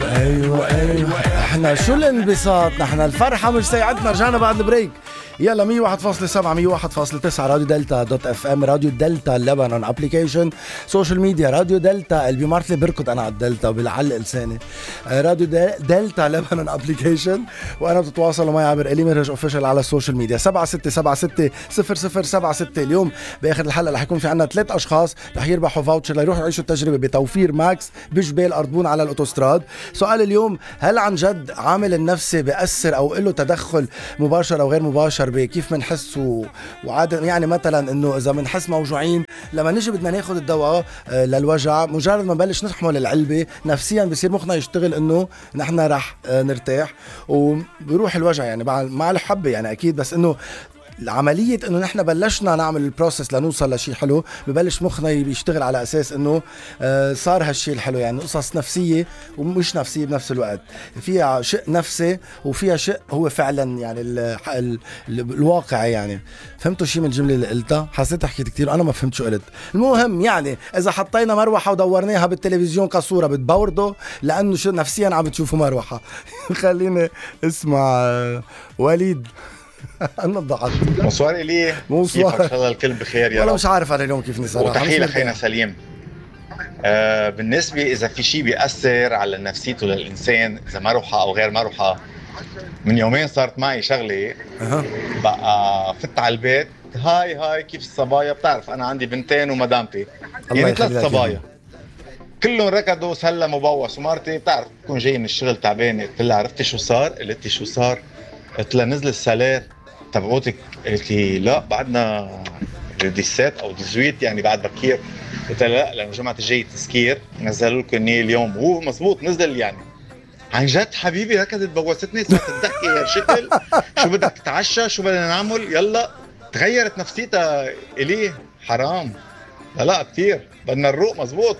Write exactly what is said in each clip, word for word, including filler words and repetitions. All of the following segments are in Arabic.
ايوه ايوه احنا شو الانبساط، نحن الفرحة مش سيعتنا. رجعنا بعد بريك. يلا مية وواحد فاصلة سبعة مية وواحد فاصلة تسعة راديو دلتا دوت اف ام، راديو دلتا لبنان ابليكيشن، سوشيال ميديا راديو دلتا. اللي بيمارس لي بركض انا على الدلتا بالعلق لساني. راديو دلتا لبنان ابليكيشن، وانا بتتواصلوا معي عبر الي مرج اوفيشال على السوشيال ميديا. سبعة ستة سبعة ستة صفر صفر سبعة ستة. اليوم باخر الحلقه رح يكون في عنا ثلاث اشخاص رح يربحوا فاوتشر ليروحوا يعيشوا التجربه بتوفير ماكس بجبال أرضبون على الاوتوستراد. سؤال اليوم: هل عن جد عامل النفسي بيأثر او له تدخل مباشر او غير مباشر بكيف منحس و... وعادة؟ يعني مثلا انه اذا بنحس موجوعين لما نيجي بدنا ناخذ الدواء آه للوجع، مجرد ما نبلش نحمل العلبه نفسيا بصير مخنا يشتغل انه نحن رح آه نرتاح وبيروح الوجع يعني مع الحبه يعني اكيد. بس انه العملية انه نحن بلشنا نعمل البروسيس لنوصل لشيء حلو، ببلش مخنا يشتغل على اساس انه آه صار هالشيء الحلو. يعني قصص نفسية ومش نفسية بنفس الوقت، فيها شيء نفسي وفيها شيء هو فعلا يعني ال ال ال الواقع. يعني فهمتوا شيء من الجملة اللي قلتها؟ حسيت حكيت كتير انا ما فهمت شو قلت. المهم يعني اذا حطينا مروحة ودورناها بالتلفزيون كصورة بتبورده لانه شو نفسيا عم بتشوفوا مروحة. خليني اسمع آه وليد. أنا ضحكت. مصوار إلي، مصوار. كيفك؟ إن شاء الله الكل بخير يا رب. والله مش عارف أنا اليوم كيفني صراحة. وتحية لخينا سليم. آه بالنسبة إذا في شيء بيأثر على نفسيته للإنسان، إذا مروحة أو غير مروحة، من يومين صارت معي شغلة. أه. بقى فت على البيت، هاي هاي كيف الصبايا؟ بتعرف أنا عندي بنتين ومدامتي، يعني ثلاث صبايا كلهم ركضوا سلة مبوس، ومارتي بتعرف تكون جاي من الشغل تعبانة. قلت لها عرفتي شو صار؟ قلت لي شو صار؟ قلت لها نزل السالير تبعوتك. قلت لي لا بعدنا ديسات او ديزويت يعني بعد بكير. قلت لها لا لانه جمعة الجاي تسكير نزلوا لكم النية اليوم. هو مزبوط نزل يعني عن جد حبيبي. ركضت بوستني صارت تضحكي يا شكل شو بدك تتعشى شو بدنا نعمل يلا. تغيرت نفسيتها إلي حرام. لا لا كتير بدنا نروق. مزبوط.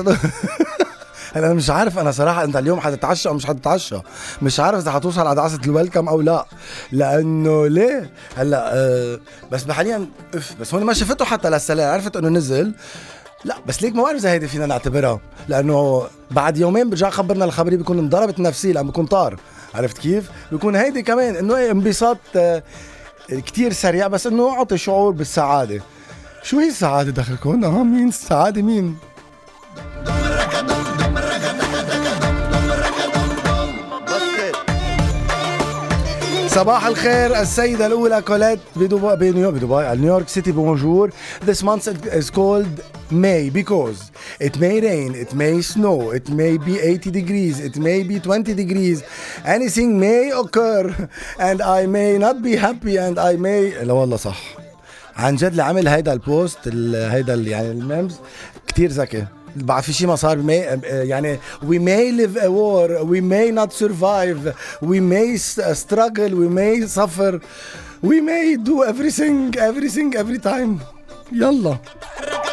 انا مش عارف انا صراحه انت اليوم حتتعشى او مش حتتعشى. مش عارف اذا حتوصل على دعسه الويلكم او لا، لانه ليه هلا أه بس حاليا بس هون ما شفته حتى للسلام، عرفت انه نزل. لا بس ليك ما بعرف اذا هيدي فينا نعتبرها، لانه بعد يومين برجع خبرنا الخبري بيكون انضربت نفسي لانه بيكون طار. عرفت كيف؟ بيكون هيدي كمان انه انبساط أه كتير سريع، بس انه اعطي شعور بالسعاده. شو هي السعاده دخلكم؟ اه مين السعاده مين؟ صباح الخير السيدة الأولى كوليت بدبي بنيو بدبي نيويورك سيتي. بونجور. This month is called May because it may rain, it may snow, it may be eighty degrees, it may be twenty degrees. Anything may occur and I may not be happy and I may. لا والله صح عن جد. اللي عمل هيدا البوست هيدا يعني الميمز كتير ذكي. بعد في شيء ما صار may, يعني we may live a war, we may not survive, we may struggle, we may suffer, we may do everything everything every time. يلا